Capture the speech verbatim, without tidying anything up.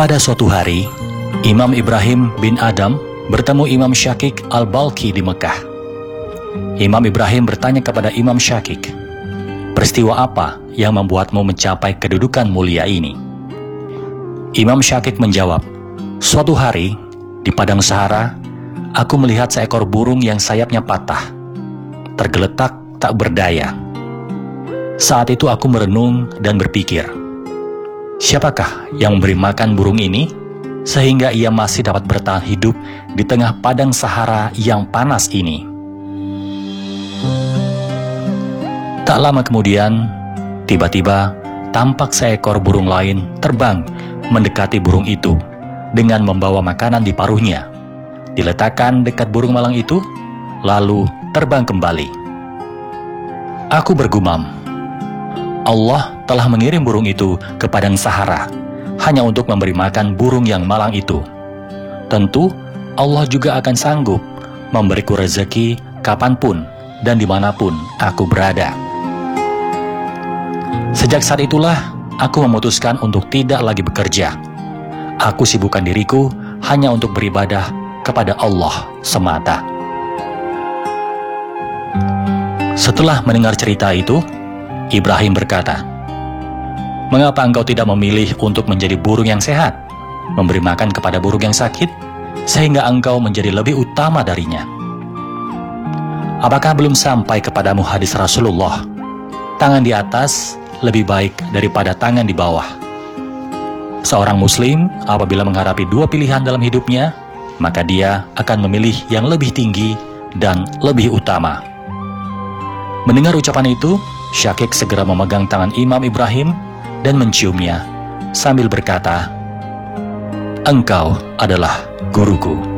Pada suatu hari, Imam Ibrahim bin Adam bertemu Imam Syakik al-Balkhi di Mekah. Imam Ibrahim bertanya kepada Imam Syakik, "Peristiwa apa yang membuatmu mencapai kedudukan mulia ini?" Imam Syakik menjawab, "Suatu hari, di padang Sahara, aku melihat seekor burung yang sayapnya patah, tergeletak tak berdaya. Saat itu aku merenung dan berpikir, siapakah yang memberi makan burung ini, sehingga ia masih dapat bertahan hidup di tengah padang Sahara yang panas ini?" Tak lama kemudian, tiba-tiba tampak seekor burung lain terbang mendekati burung itu dengan membawa makanan di paruhnya. Diletakkan dekat burung malang itu, lalu terbang kembali. Aku bergumam, Allah telah mengirim burung itu ke padang Sahara hanya untuk memberi makan burung yang malang itu. Tentu Allah juga akan sanggup memberiku rezeki kapanpun dan dimanapun aku berada. Sejak saat itulah aku memutuskan untuk tidak lagi bekerja. Aku sibukkan diriku hanya untuk beribadah kepada Allah semata. Setelah mendengar cerita itu, Ibrahim berkata, "Mengapa engkau tidak memilih untuk menjadi burung yang sehat, memberi makan kepada burung yang sakit, sehingga engkau menjadi lebih utama darinya? Apakah belum sampai kepadamu hadis Rasulullah, tangan di atas lebih baik daripada tangan di bawah? Seorang muslim apabila menghadapi dua pilihan dalam hidupnya, maka dia akan memilih yang lebih tinggi dan lebih utama." Mendengar ucapan itu, Syakik segera memegang tangan Imam Ibrahim dan menciumnya sambil berkata, "Engkau adalah guruku."